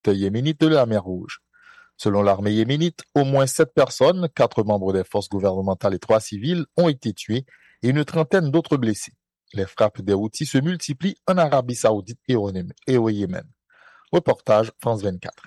yéménite de la mer Rouge. Selon l'armée yéménite, au moins 7 personnes, 4 membres des forces gouvernementales et 3 civils ont été tués et une trentaine d'autres blessés. Les frappes des Houthis se multiplient en Arabie Saoudite et au Yémen. Reportage France 24.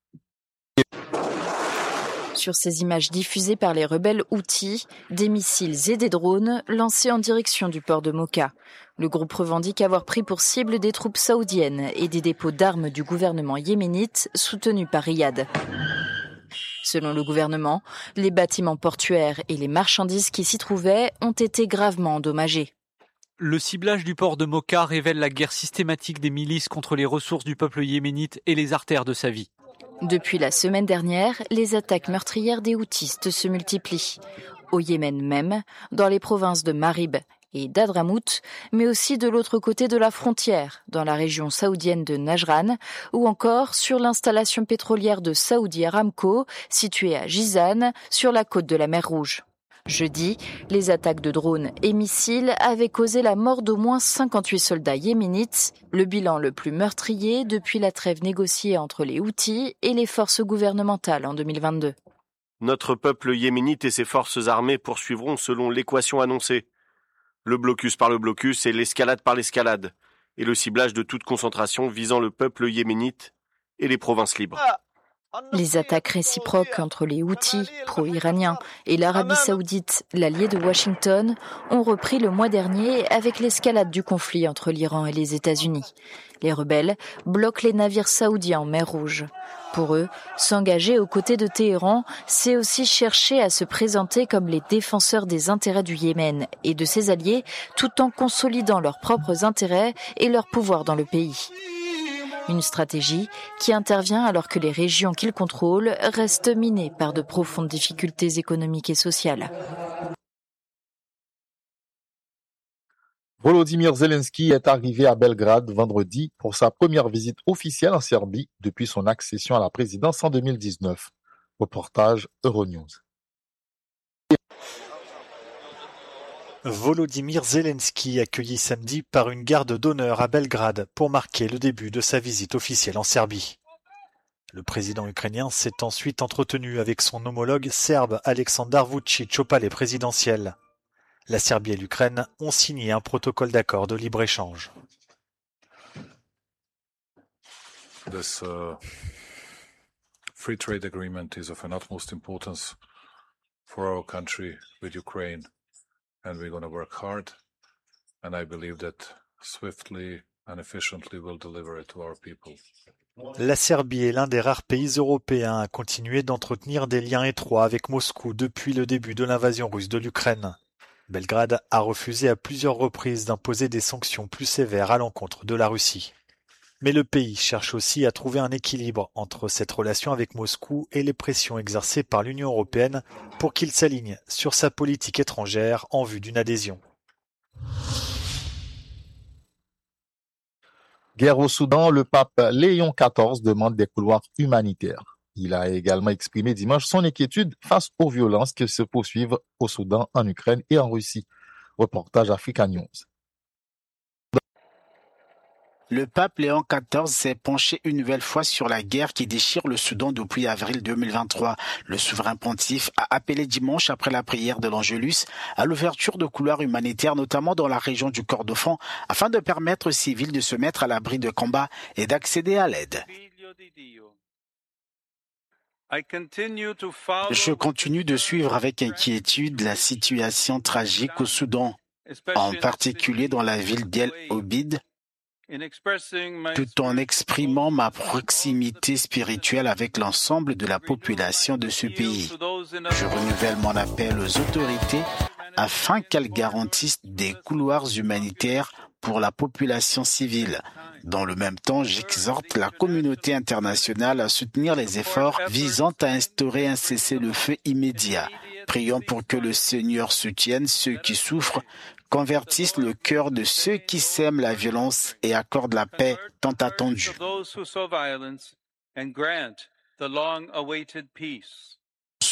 Sur ces images diffusées par les rebelles Houthis, des missiles et des drones lancés en direction du port de Mocha. Le groupe revendique avoir pris pour cible des troupes saoudiennes et des dépôts d'armes du gouvernement yéménite soutenus par Riyad. Selon le gouvernement, les bâtiments portuaires et les marchandises qui s'y trouvaient ont été gravement endommagés. Le ciblage du port de Mocha révèle la guerre systématique des milices contre les ressources du peuple yéménite et les artères de sa vie. Depuis la semaine dernière, les attaques meurtrières des houthis se multiplient. Au Yémen même, dans les provinces de Marib et d'Hadramout, mais aussi de l'autre côté de la frontière, dans la région saoudienne de Najran, ou encore sur l'installation pétrolière de Saudi Aramco, située à Jizan, sur la côte de la mer Rouge. Jeudi, les attaques de drones et missiles avaient causé la mort d'au moins 58 soldats yéménites, le bilan le plus meurtrier depuis la trêve négociée entre les Houthis et les forces gouvernementales en 2022. Notre peuple yéménite et ses forces armées poursuivront selon l'équation annoncée. Le blocus par le blocus et l'escalade par l'escalade, et le ciblage de toute concentration visant le peuple yéménite et les provinces libres. Les attaques réciproques entre les Houthis, pro-iraniens, et l'Arabie saoudite, l'allié de Washington, ont repris le mois dernier avec l'escalade du conflit entre l'Iran et les États-Unis. Les rebelles bloquent les navires saoudiens en mer Rouge. Pour eux, s'engager aux côtés de Téhéran, c'est aussi chercher à se présenter comme les défenseurs des intérêts du Yémen et de ses alliés, tout en consolidant leurs propres intérêts et leur pouvoir dans le pays. Une stratégie qui intervient alors que les régions qu'ils contrôlent restent minées par de profondes difficultés économiques et sociales. Volodymyr Zelensky est arrivé à Belgrade vendredi pour sa première visite officielle en Serbie depuis son accession à la présidence en 2019. Reportage Euronews. Volodymyr Zelensky accueilli samedi par une garde d'honneur à Belgrade pour marquer le début de sa visite officielle en Serbie. Le président ukrainien s'est ensuite entretenu avec son homologue serbe Aleksandar Vučić au palais présidentiel. La Serbie et l'Ukraine ont signé un protocole d'accord de libre-échange. This free trade agreement is of an utmost importance for our country with Ukraine. And we're going to work hard, and I believe that swiftly and efficiently we'll deliver it to our people. La Serbie est l'un des rares pays européens à continuer d'entretenir des liens étroits avec Moscou depuis le début de l'invasion russe de l'Ukraine. Belgrade a refusé à plusieurs reprises d'imposer des sanctions plus sévères à l'encontre de la Russie. Mais le pays cherche aussi à trouver un équilibre entre cette relation avec Moscou et les pressions exercées par l'Union européenne pour qu'il s'aligne sur sa politique étrangère en vue d'une adhésion. Guerre au Soudan, le pape Léon XIV demande des couloirs humanitaires. Il a également exprimé dimanche son inquiétude face aux violences qui se poursuivent au Soudan, en Ukraine et en Russie. Reportage Africa News. Le pape Léon XIV s'est penché une nouvelle fois sur la guerre qui déchire le Soudan depuis avril 2023. Le souverain pontife a appelé dimanche après la prière de l'Angélus à l'ouverture de couloirs humanitaires, notamment dans la région du Kordofan, afin de permettre aux civils de se mettre à l'abri de combats et d'accéder à l'aide. Je continue de suivre avec inquiétude la situation tragique au Soudan, en particulier dans la ville d'El Obeid, tout en exprimant ma proximité spirituelle avec l'ensemble de la population de ce pays. Je renouvelle mon appel aux autorités afin qu'elles garantissent des couloirs humanitaires pour la population civile. Dans le même temps, j'exhorte la communauté internationale à soutenir les efforts visant à instaurer un cessez-le-feu immédiat. Prions pour que le Seigneur soutienne ceux qui souffrent, convertisse le cœur de ceux qui sèment la violence et accorde la paix tant attendue.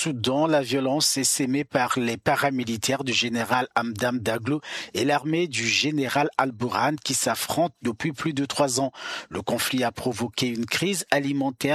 Soudan, la violence est sémée par les paramilitaires du général Hamdan Daglo et l'armée du général Al-Burhan qui s'affrontent depuis plus de 3 ans. Le conflit a provoqué une crise alimentaire